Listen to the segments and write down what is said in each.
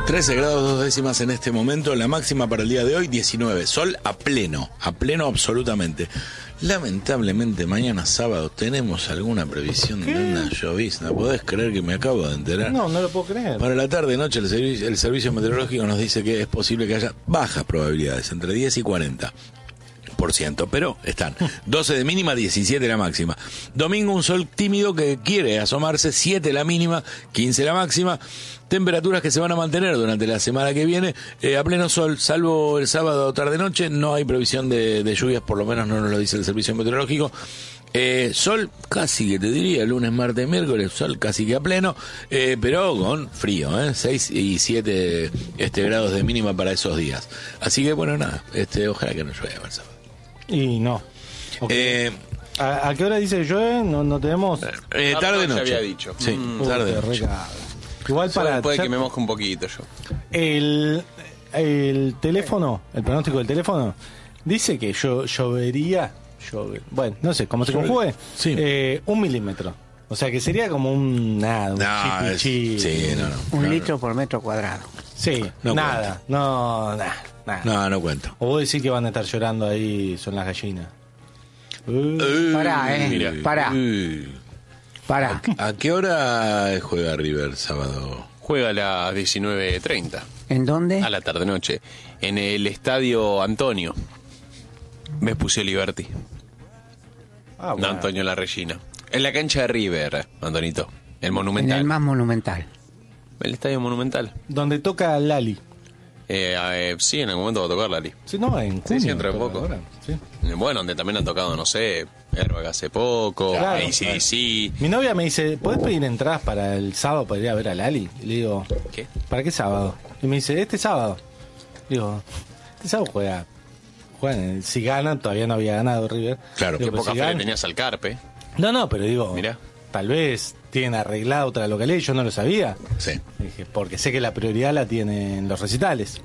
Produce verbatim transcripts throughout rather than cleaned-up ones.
trece grados dos décimas en este momento, la máxima para el día de hoy diecinueve, sol a pleno, a pleno absolutamente. Lamentablemente mañana sábado tenemos alguna previsión ¿Qué? de una llovizna. ¿Podés creer que me acabo de enterar? No, no lo puedo creer. Para la tarde noche el servicio, el servicio meteorológico nos dice que es posible que haya bajas probabilidades, entre diez y cuarenta por ciento, pero están doce de mínima, diecisiete la máxima. Domingo un sol tímido que quiere asomarse, siete la mínima, quince la máxima. Temperaturas que se van a mantener durante la semana que viene eh, a pleno sol, salvo el sábado tarde-noche. No hay previsión de, de lluvias, por lo menos no nos lo dice el servicio meteorológico. Eh, sol casi que te diría, lunes, martes, miércoles, sol casi que a pleno, eh, pero con frío, ¿eh? seis y siete este, grados de mínima para esos días. Así que bueno, nada, este, ojalá que no llueva el sábado. Y no. Okay. Eh, ¿A, ¿A qué hora dice que llueve? No, no tenemos. Eh, tarde no, noche. Ya había dicho. Sí, mm, tarde noche. Igual para. Puede ya, que me moje un poquito yo. El, el teléfono, el pronóstico del teléfono, dice que yo llovería. Llover, bueno, no sé, ¿cómo se conjugue? Sí. Eh, un milímetro. O sea que sería como un. Nada, un no, chipi, es, sí, no, no. Un no, litro no. por metro cuadrado. Sí, no nada. cuenta. No, nada. Nada. No, no cuento. O vos decís que van a estar llorando ahí, son las gallinas. Uh, Pará, eh. Mira. Pará. Uh. Pará. ¿A qué hora juega River sábado? Juega a las diecinueve treinta. ¿En dónde? A la tarde-noche. En el estadio Antonio. Vespucio Liberty. Ah, No, bueno. Antonio La Regina. En la cancha de River, Antonito. El En Monumental. el más monumental. El estadio Monumental. Donde toca Lali. Eh, eh, sí, en algún momento va a tocar Lali. Sí, no, en Sí, junio. sí, dentro de toca poco. ahora, sí. Eh, Bueno, donde también han tocado, no sé, Airbag hace poco, Claro, A C D C. Mi novia me dice, ¿podés pedir entradas para el sábado para ir a ver a Lali? Y le digo, ¿Qué? ¿para qué sábado? Y me dice, este sábado. Digo, este sábado juega. Juegan, si ganan, todavía no había ganado River. Claro, Digo, Qué pero poca si fe le ganan- tenías al Carpe. No, no, pero digo, Mirá. tal vez tienen arreglada otra localidad y yo no lo sabía. Sí. Dije, porque sé que la prioridad la tienen los recitales.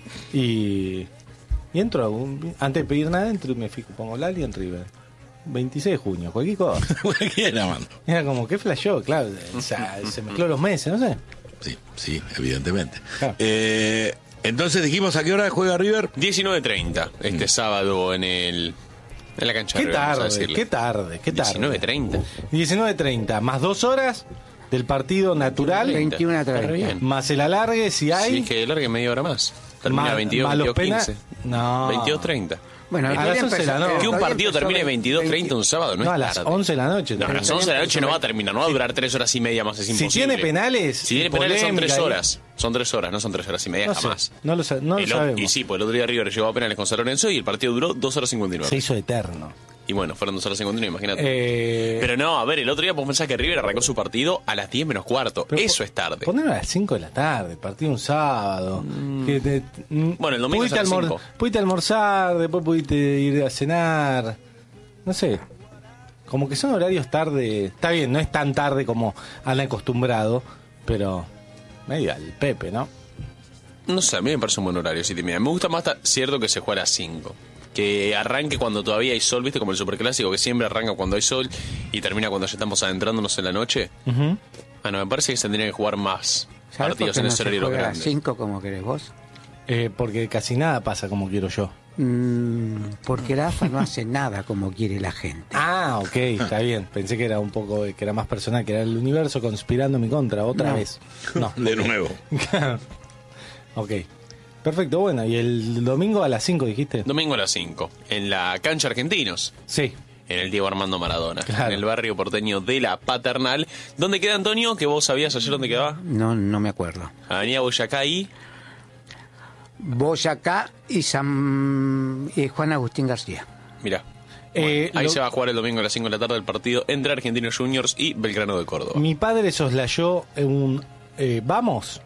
Y, y entro, a un- antes de pedir nada, entro y me fijo, pongo Lali en River. veintiséis de junio, cualquier cosa. Cualquiera, mano. Era como, ¿qué flashó? Claro, o sea, se mezcló los meses, no sé. Sí, sí, evidentemente. Claro. Eh, entonces dijimos, ¿a qué hora juega River? diecinueve treinta, este sábado en el en la cancha Qué de River, vamos a tarde, decirle. qué tarde, qué tarde. diecinueve treinta. diecinueve treinta, más dos horas del partido natural, veintiuno a treinta. Bien. más el alargue, si hay. Sí, es que largue media hora más. Termina Más- veintidós, más los veintidós, pena- quince. No. veintidós treinta. Bueno, A el las día once de la empezó- noche. el Que un día partido empezó termine veinte- veintidós treinta un sábado no, No, es a las tarde. once de la noche. No, a las once de la noche no va a terminar, no va a durar tres horas y media más, es Si imposible. tiene penales. Si tiene y penales son polémica tres y- horas. Son tres horas, no son tres horas y media No sé, jamás. no lo, sa- no lo El o- sabemos. y sí, pues el otro día River llegó a penales con San Lorenzo y el partido duró dos horas cincuenta y nueve. Se hizo eterno. Y bueno, fueron dos horas cincuenta y nueve, imagínate. Eh, Pero no, a ver, el otro día vos pensás que River arrancó su partido a las diez menos cuarto. pero Eso po- es tarde. Ponelo a las cinco de la tarde, partido un sábado. Que te- mm, Bueno, el domingo pudiste, es a las almor- cinco. pudiste almorzar, después pudiste ir a cenar. No sé. Como que son horarios tarde. Está bien, no es tan tarde como han acostumbrado, pero medio al Pepe, ¿no? No sé, a mí me parece un buen horario. Si te mira. Me gusta más, ta- cierto, que se juega a las cinco. Que arranque cuando todavía hay sol, ¿viste? Como el superclásico, que siempre arranca cuando hay sol y termina cuando ya estamos adentrándonos en la noche. Ujú. Bueno, me parece que se tendría que jugar más ¿Sabés por partidos qué en no ese se horario los juega a las grandes. cinco como querés vos? Eh, porque casi nada pasa como quiero yo. Mm, porque la A F A no hace nada como quiere la gente. Ah, ok, está bien. Pensé que era un poco, que era más personal, que era el universo conspirando en mi contra, otra No. vez. No. De nuevo. Ok. Perfecto, bueno, ¿y el domingo a las cinco dijiste? Domingo a las cinco, en la cancha Argentinos, Sí. en el Diego Armando Maradona, Claro. en el barrio porteño de La Paternal. ¿Dónde queda Antonio? Que vos sabías ayer dónde quedaba. No, no me acuerdo. Avenida Boyacá y... Boyacá y San y Juan Agustín García. Mirá. Eh, Ahí lo- se va a jugar el domingo a las cinco de la tarde el partido entre Argentinos Juniors y Belgrano de Córdoba. Mi padre soslayó un eh, vamos,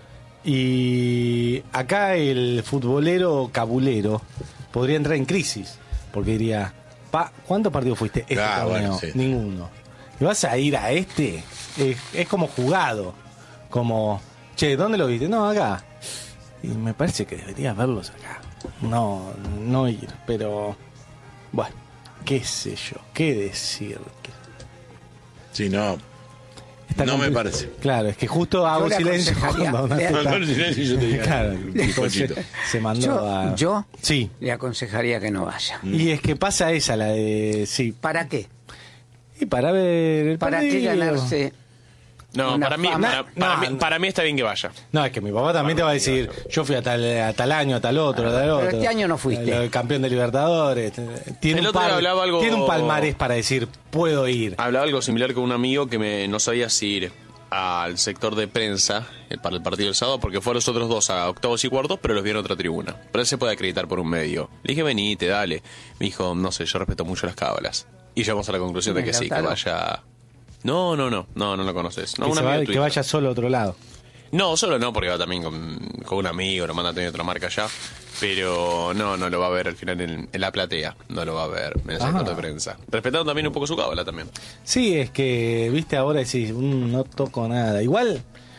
y acá el futbolero cabulero podría entrar en crisis, porque diría, pa, ¿cuántos partidos fuiste este Ah, torneo? bueno, sí. Ninguno. ¿Y vas a ir a este? Es, es como jugado, como, che, ¿dónde lo viste? No, acá. Y me parece que deberías verlos acá. No, no ir, pero bueno, qué sé yo, qué decirte. Sí, no. Está No me compli- parece. Claro, es que justo hago le silencio aconsejaría- cuando le- está- Mandó el silencio y yo te digo. Claro, el tipo se, Bizcochito. se mandó Yo, a... yo Sí. le aconsejaría que no vaya. Y es que pasa esa, la de... Sí. ¿Para qué? Y para ver el ¿Para qué partido. ganarse? No, Una para mí, fama. para, para No, mí, no. para mí está bien que vaya. No, es que mi papá también te va a decir, yo fui a tal, a tal año, a tal otro, a tal otro. este año no fuiste. El campeón de Libertadores. Tiene El un, otro día par- hablaba algo- tiene un palmarés para decir, puedo ir. Hablaba algo similar con un amigo que me, no sabía si ir al sector de prensa eh, para el partido del sábado, porque fueron los otros dos a octavos y cuartos, pero los vieron en otra tribuna. Pero él se puede acreditar por un medio. Le dije, venite, dale. Me dijo, no sé, yo respeto mucho las cábalas. Y llegamos a la conclusión de que sí, que Lautaro. vaya... No, no, no, no, no lo conoces. No, que, un se amigo va- de que Twitter. vaya solo a otro lado. No, solo no, porque va también con, con un amigo, lo manda a tener otra marca allá. Pero no, no lo va a ver al final en, en la platea. No lo va a ver en el Ah. sector de prensa. Respetando también un poco su cábala también. Sí, es que, viste, ahora decís, "Mm, no toco nada. Igual,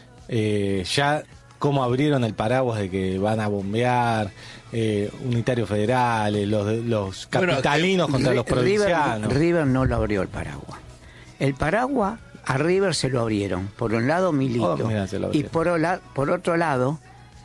eh, ya como abrieron el paraguas de que van a bombear, eh, unitarios federales, los, los Bueno, capitalinos contra Ri- los River, provincianos. River no lo abrió el paraguas. El paraguas a River se lo abrieron. Por un lado Milito. Oh, mira, se lo y abrieron. por, ola- por otro lado,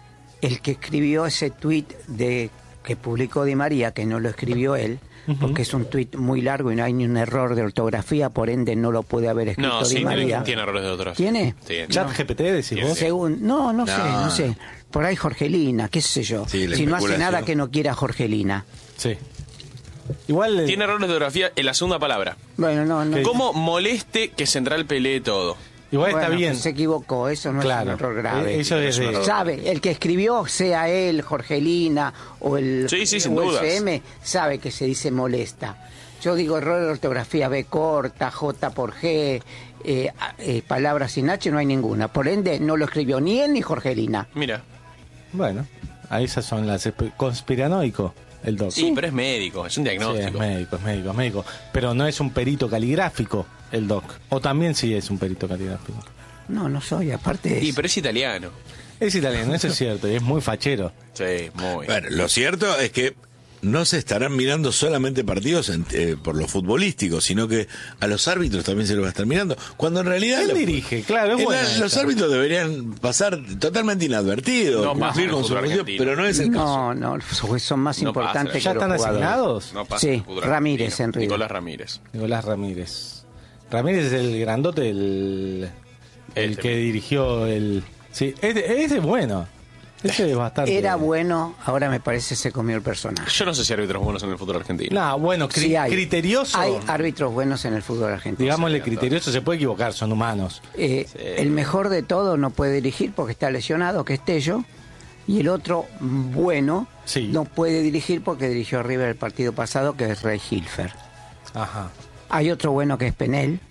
el que escribió ese tuit de que publicó Di María, que no lo escribió él, porque es un tuit muy largo y no hay ni un error de ortografía, por ende no lo puede haber escrito No, Di sí, tiene, María. tiene errores de otros. ¿Tiene? Tiene. Chat G P T, decís Tiene. vos. Según, no, no, sé, No. no sé. Por ahí Jorgelina, qué sé yo. Sí, la si no hace especulación. nada que no quiera Jorgelina. Sí. Igual, eh, Tiene errores de ortografía en la segunda palabra. Bueno, no, no. ¿Qué? ¿Cómo moleste que Central pelee todo? igual está Bueno, bien. pues se equivocó, eso no Claro. es un error grave. Eh, eso es Es un de- error. Sabe, el que escribió, sea él, Jorgelina o el Sí, sí, sin o el dudas. C M, sabe que se dice molesta. Yo digo error de ortografía, B corta, J por G, eh, a- eh, palabras sin H, no hay ninguna. Por ende, no lo escribió ni él ni Jorgelina. Mira. Bueno, a esas son las espe- conspiranoico, el doc. Sí, pero es médico, es un Sí, diagnóstico. es médico, es médico, es médico. Pero no es un perito caligráfico el doc. O también sí es un perito caligráfico. No, no soy, aparte de Sí, eso. pero es italiano. Es italiano, eso es cierto, y es muy fachero. Sí, muy. Bueno, lo cierto es que no se estarán mirando solamente partidos en- eh, por lo futbolístico, sino que a los árbitros también se los va a estar mirando. Cuando en realidad... Él la- dirige, claro, es en buena la- esa. los árbitros deberían pasar totalmente inadvertidos, No pasa cumplir en el con su fútbol función, argentino. pero no es el caso. No, no, los son más No importantes pasa, que ¿Ya los están jugadores. asignados? No pasa Sí, en el fútbol Ramírez argentino. en River. Nicolás Ramírez. Nicolás Ramírez. Ramírez es el grandote, el, el Este que mismo. dirigió el... Sí, ese, ese es bueno. Ese es bastante... Era bueno, ahora me parece se comió el personaje. Yo no sé si hay árbitros buenos en el fútbol argentino. No, bueno, cri- Sí hay. criterioso. Hay árbitros buenos en el fútbol argentino. Digámosle criterioso, se puede equivocar, son humanos. Eh, El mejor de todos no puede dirigir porque está lesionado, que es Tello. Y el otro bueno Sí. no puede dirigir porque dirigió a River el partido pasado, que es Rey Hilfer. Ajá. Hay otro bueno que es Penel.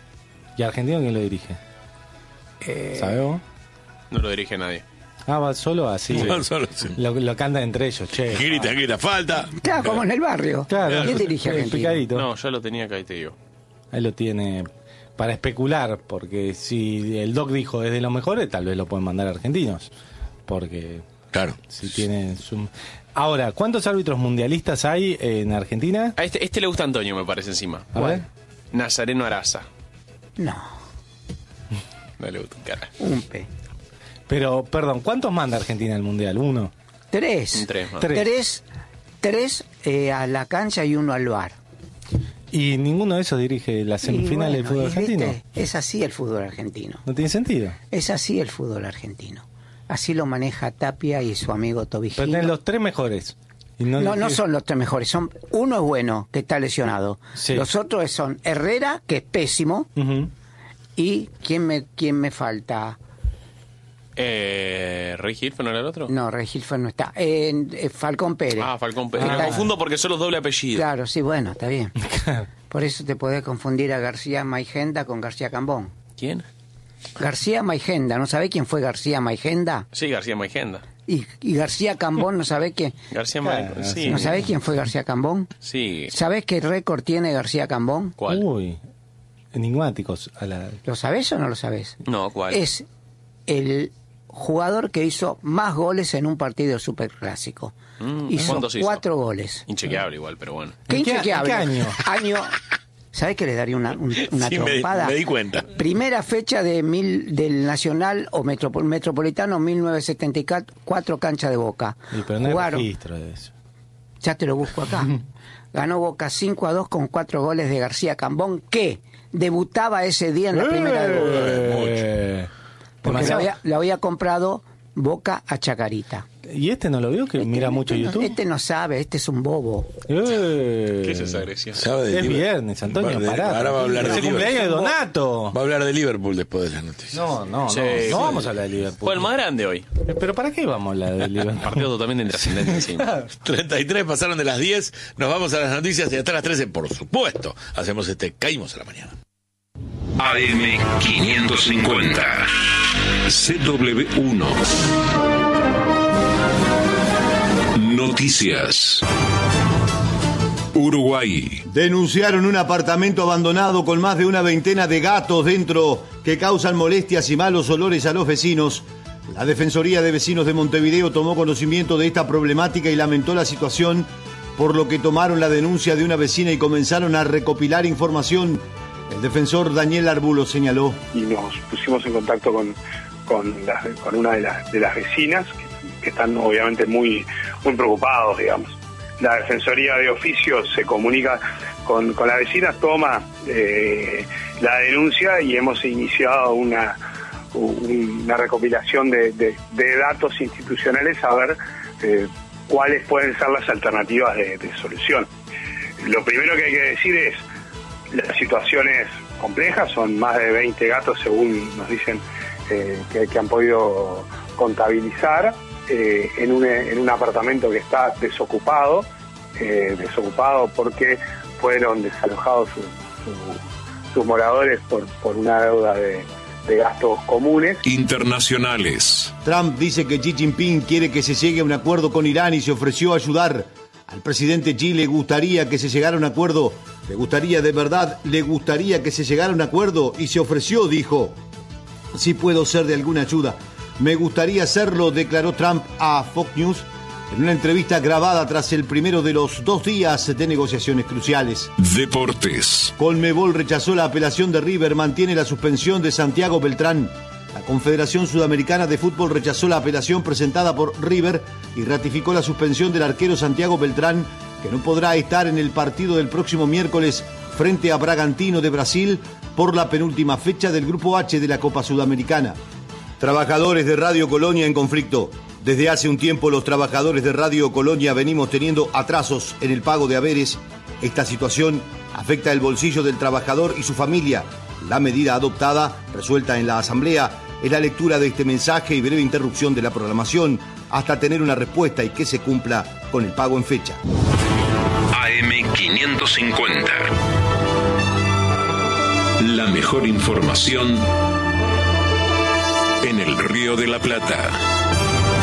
¿Y Argentino quién lo dirige? Eh, ¿Sabemos? No lo dirige nadie. Ah, va solo así. No, solo sí. Lo, lo cantan entre ellos, che. Grita, grita, falta. Claro, como en el barrio. Claro. ¿Quién dirige a Eh, Argentina? picadito. No, yo lo tenía acá y te digo. Ahí lo tiene para especular, porque si el doc dijo es de los mejores, tal vez lo pueden mandar a argentinos. Porque Claro. si tienen su... Ahora, ¿cuántos árbitros mundialistas hay en Argentina? A este, este le gusta a Antonio, me parece encima. A ver. Nazareno Araza. No, No le gusta un cara. un P. Pero, perdón, ¿cuántos manda Argentina al mundial? ¿Uno? Tres. Un tres más. Tres. Tres, tres eh, a la cancha y uno al bar. Y ninguno de esos dirige las semifinales Y del fútbol y argentino. viste, es así el fútbol argentino. No tiene sentido. Es así el fútbol argentino. Así lo maneja Tapia y su amigo Pero Tobijino. tenés los tres mejores. Y no, No, no dirige- son los tres mejores. Son uno es bueno, que está lesionado. Sí. Los otros son Herrera, que es pésimo. Ujú. ¿Y quién me, quién me falta? Eh, ¿Rey Hilfer no era el otro? No, Regilfer no está. Eh, eh, Falcón Pérez. Ah, Falcón Pérez. Que Me está- confundo porque son los doble apellido. Claro, sí, bueno, está bien. Por eso te podés confundir a García Maigenda con García Cambón. ¿Quién? García Maigenda, ¿no sabés quién fue García Maigenda? Sí, García Maigenda. Y, y García Cambón, ¿no sabés quién? García Claro, Maigenda. sí. Sí. ¿No sabés quién fue García Cambón? Sí. ¿Sabés qué récord tiene García Cambón? ¿Cuál? Uy, enigmáticos. A la... ¿Lo sabés o no lo sabés? No, ¿cuál? Es el jugador que hizo más goles en un partido superclásico. Mm, hizo ¿cuántos hizo? cuatro goles. Inchequeable igual, pero bueno. ¿Qué ¿En qué- inchequeable? en qué año? Año ¿Sabés que le daría una, un- una Sí, me, trompada? me di cuenta. Primera fecha de mil, del Nacional o Metropol- Metropolitano mil novecientos setenta y cuatro, cancha de Boca. Y pero no hay Jugaron, registro de eso. ya te lo busco acá. Ganó Boca cinco a dos con cuatro goles de García Cambón, que debutaba ese día en la primera de Boca. Eh, Porque lo demasiado. había, lo había comprado Boca a Chacarita. ¿Y este no lo vio que mira mucho Este no- YouTube? Este no sabe, este es un bobo. Eh, ¿Qué es esa agresión? ¿Sabe de Es Liber- viernes, Antonio, Va de- pará. Ahora va a hablar Es de el cumpleaños de Liverpool. Donato. Va a hablar de Liverpool después de las noticias. No, no, Sí, no. sí. No vamos a hablar de Liverpool. Fue el más grande hoy. ¿Pero para qué vamos a hablar de Liverpool? Partido totalmente intrascendente, sí. treinta y tres pasaron de las diez, nos vamos a las noticias y hasta las trece, por supuesto. Hacemos este Caímos a la mañana. A M quinientos cincuenta C W uno Noticias. Uruguay. Denunciaron un apartamento abandonado con más de una veintena de gatos dentro que causan molestias y malos olores a los vecinos. La Defensoría de Vecinos de Montevideo tomó conocimiento de esta problemática y lamentó la situación, por lo que tomaron la denuncia de una vecina y comenzaron a recopilar información. El defensor Daniel Arbulo señaló. Y nos pusimos en contacto con, con, las- con una de las, de las vecinas que, que están obviamente muy, muy preocupados, digamos. La Defensoría de Oficio se comunica con, con la vecina, toma eh, la denuncia y hemos iniciado una, una recopilación de, de- de datos institucionales a ver eh, cuáles pueden ser las alternativas de, de solución. Lo primero que hay que decir es, la situación es compleja, son más de veinte gatos según nos dicen eh, que, que han podido contabilizar eh, en, un, en un apartamento que está desocupado, eh, desocupado porque fueron desalojados sus, sus- sus moradores por, por una deuda de, de gastos comunes. Internacionales. Trump dice que Xi Jinping quiere que se llegue a un acuerdo con Irán y se ofreció a ayudar. Al presidente Xi le gustaría que se llegara a un acuerdo. Le gustaría de verdad, le gustaría que se llegara a un acuerdo y se ofreció, dijo. Si puedo ser de alguna ayuda. Me gustaría hacerlo, declaró Trump a Fox News en una entrevista grabada tras el primero de los dos días de negociaciones cruciales. Deportes. Conmebol rechazó la apelación de River, mantiene la suspensión de Santiago Beltrán. La Confederación Sudamericana de Fútbol rechazó la apelación presentada por River y ratificó la suspensión del arquero Santiago Beltrán, que no podrá estar en el partido del próximo miércoles frente a Bragantino de Brasil por la penúltima fecha del Grupo H de la Copa Sudamericana. Trabajadores de Radio Colonia en conflicto. Desde hace un tiempo los trabajadores de Radio Colonia venimos teniendo atrasos en el pago de haberes. Esta situación afecta el bolsillo del trabajador y su familia. La medida adoptada, resuelta en la Asamblea, es la lectura de este mensaje y breve interrupción de la programación hasta tener una respuesta y que se cumpla con el pago en fecha. A M quinientos cincuenta. La mejor información en el Río de la Plata.